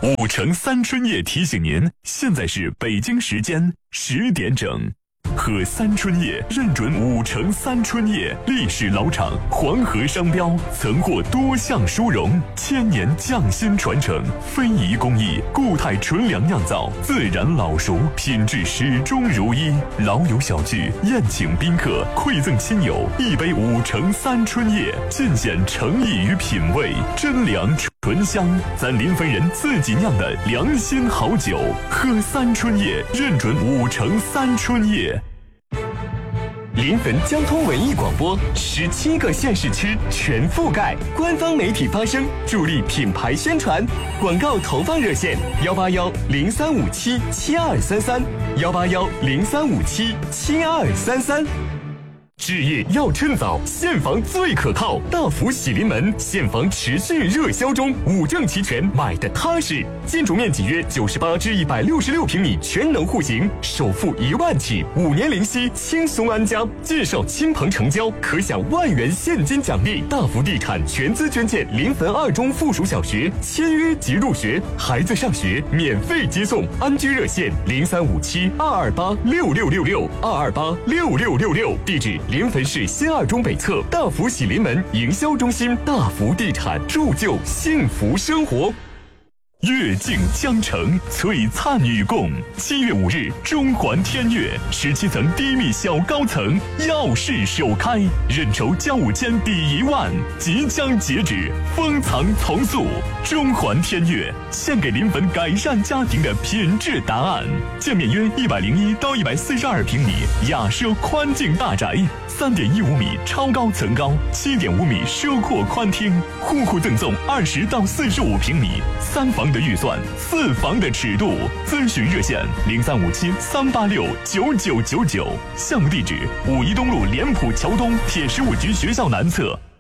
5城3春夜提醒您，现在是北京时间10点整。和三春夜认准5城3春夜历史老厂黄河商标，曾获多项殊荣，千年匠心传承，非遗工艺，固态纯粮酿造，自然老熟，品质始终如一。老友小聚，宴请宾客，馈赠亲友，一杯5城3春夜，尽显诚意与品味，真粮醇香，咱临汾人自己酿的良心好酒。喝三春夜，认准5城3春夜。 临汾交通文艺广播17个县市区全覆盖，官方媒体发声，助力品牌宣传。广告投放热线18103577233，18103577233。置业要趁早，现房最可靠。大福喜临门现房持续热销中，5证齐全，买的踏实。建筑面积约98至166平米，全能户型，首付1万起，5年零息，轻松安家。介绍亲朋成交，可享1万元现金奖励。大福地产全资捐建临汾2中附属小学，签约即入学，孩子上学免费接送。安居热线035722866666，2286666，地址临汾市新2中北侧大福喜临门营销中心。大福地产铸就幸福生活。 月镜江城，璀璨与共。7月5日，中环天悦17层低密小高层耀世首开，认筹交5间抵1万，即将截止，封藏从速。中环天悦献给临汾改善家庭的品质答案。建面约101到142平米雅奢宽净大宅，3.15米超高层高，7.5米奢阔宽厅，户户赠送20到45平米3房的预算，4房的尺度。咨询热线035738699999，项目地址5一东路莲圃桥东铁15局学校南侧。